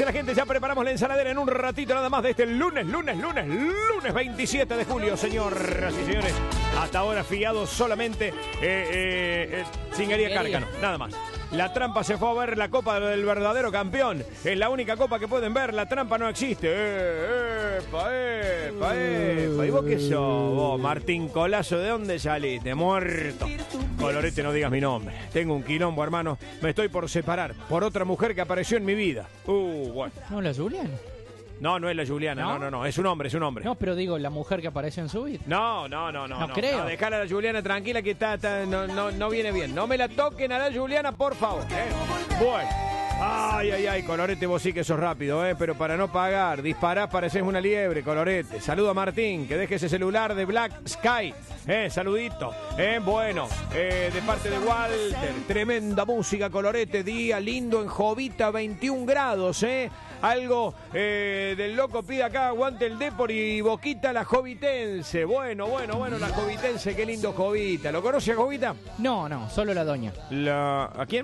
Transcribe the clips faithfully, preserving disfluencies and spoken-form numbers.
dice la gente? Ya preparamos la ensaladera en un ratito nada más de este lunes, lunes, lunes, lunes veintisiete de julio, señoras y señores. Hasta ahora fiado solamente eh, eh, eh, Singuería Cárcano, nada más. La trampa se fue a ver la copa del verdadero campeón. Es la única copa que pueden ver. La trampa no existe. Eh, epa, epa, epa. ¿Y vos qué sos? Vos, Martín Colazo, ¿de dónde saliste? Muerto. Colorete, no digas mi nombre. Tengo un quilombo, hermano. Me estoy por separar por otra mujer que apareció en mi vida. Uh, bueno. ¿No la Juliana? No, no es la Juliana, no, no, no, no, es un hombre, es un hombre. No, pero digo, la mujer que aparece en su vida. No, no, no, no. No, no creo. No, dejala a la Juliana tranquila que está, está no, no, no viene bien. No me la toquen a la Juliana, por favor. ¿eh? Bueno. Ay, ay, ay, Colorete, vos sí que sos rápido, ¿eh? Pero para no pagar, disparás, parecés una liebre, Colorete. Saludo a Martín, que deje ese celular de Black Sky. Eh, saludito. Eh, bueno, eh, de parte de Walter, tremenda música, Colorete, día lindo en Jovita, veintiún grados, ¿eh? Algo eh, del loco pide acá, aguante el Depor y Boquita la Jovitense. Bueno, bueno, bueno, la Jovitense, qué lindo Jovita. ¿Lo conoce a Jovita? No, no, solo la doña. La... ¿A quién?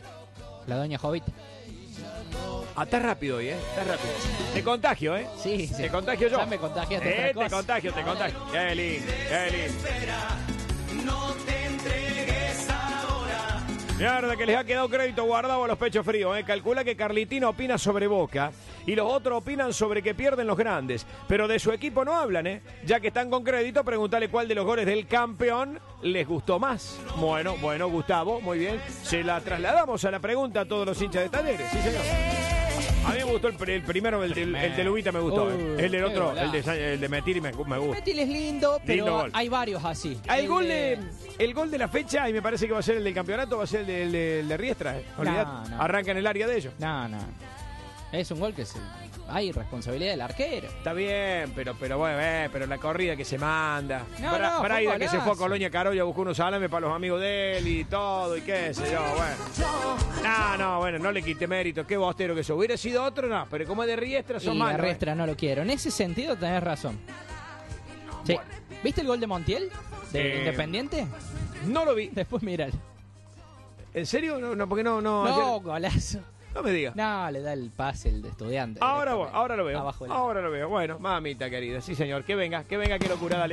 La doña Jovita. Ah, está rápido hoy, ¿eh? Está rápido. Te contagio, ¿eh? Sí, sí. Te contagio yo. Ya me contagiaste. Eh, te contagio, te contagio. Qué lindo, qué lindo. No te entregues ahora. Mierda, que les ha quedado crédito guardado a los pechos fríos, ¿eh? Calcula que Carlitina opina sobre Boca y los otros opinan sobre que pierden los grandes. Pero de su equipo no hablan, ¿eh? Ya que están con crédito, pregúntale cuál de los goles del campeón les gustó más. Bueno, bueno, Gustavo, muy bien. Se la trasladamos a la pregunta a todos los hinchas de Talleres, sí, señor. A mí me gustó el, el primero, el de, el de Lubita me gustó. Uh, eh. El del otro, golazo. el de, el de Metiri me, me gusta. Metil es lindo, pero Lindo gol. hay varios así. El El gol de, el gol de la fecha, y me parece que va a ser el del campeonato, va a ser el de, el de, el de Riestra. Eh. Olvidate. No, no. Arranca en el área de ellos. No, no. Es un gol que se... hay responsabilidad del arquero. Está bien, pero pero bueno, eh, pero la corrida que se manda. No, Bra- no, fue Braida un que se fue a golazo. Colonia Carolla, buscó unos salames para los amigos de él y todo, y qué sé yo, bueno. No, no, bueno, no le quite mérito, qué bostero que eso. Hubiera sido otro, no, pero como es de Riestra, son Y malos. a Riestra no lo quiero. En ese sentido tenés razón. Sí. Bueno. ¿Viste el gol de Montiel? ¿De Eh, Independiente? eh. No lo vi. Después míralo. ¿En serio? No, no porque no, no. No, ayer- golazo. no me diga. No, le da el pase el de estudiante. Ahora, directamente. ahora lo veo. Abajo del- Ahora lo veo. Bueno, mamita querida, sí señor, que venga, que venga, que locura, dale.